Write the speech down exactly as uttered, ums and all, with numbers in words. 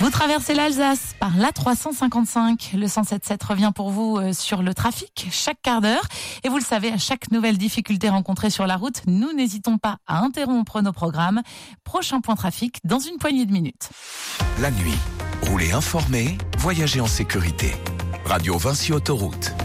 Vous traversez l'Alsace par l'A trois cent cinquante-cinq. Le cent sept sept revient pour vous sur le trafic chaque quart d'heure. Et vous le savez, à chaque nouvelle difficulté rencontrée sur la route, nous n'hésitons pas à interrompre nos programmes. Prochain point trafic dans une poignée de minutes. La nuit, roulez informé, voyagez en sécurité. Radio Vinci Autoroute.